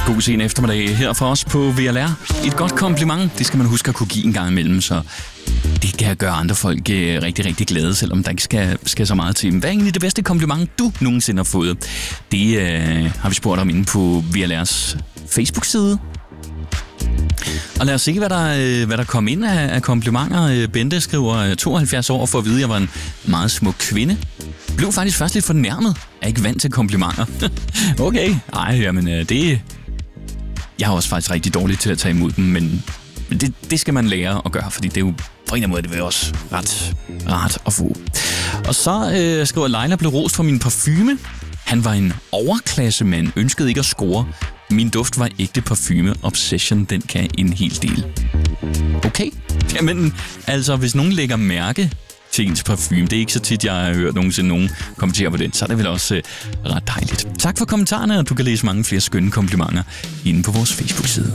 God sen eftermiddag her for os på VLR. Et godt kompliment, det skal man huske at kunne give en gang imellem, så det kan gøre andre folk rigtig, rigtig glade, selvom der ikke skal så meget til dem. Hvad er egentlig det bedste kompliment, du nogensinde har fået? Det har vi spurgt om inde på VLR's Facebook-side. Og lad os se, hvad der kom ind af komplimenter. Bente skriver, 72 år for at vide, at jeg var en meget smuk kvinde. Blev faktisk først lidt fornærmet. Er ikke vant til komplimenter. Okay, jamen det... Jeg er også faktisk rigtig dårlig til at tage imod dem, men det skal man lære at gøre, fordi det er jo på en eller anden måde, det vil også ret rart at få. Og så skriver Leila, blev rost for min parfume. Han var en overklassemand, ønskede ikke at score. Min duft var ægte parfume. Obsession, den kan en hel del. Okay, jamen altså, hvis nogen lægger mærke til ens parfume, det er ikke så tit, jeg har hørt nogensinde nogen kommentere på den, så er det vel også ret dejligt. Tak for kommentarerne, og du kan læse mange flere skønne komplimenter inde på vores Facebook-side.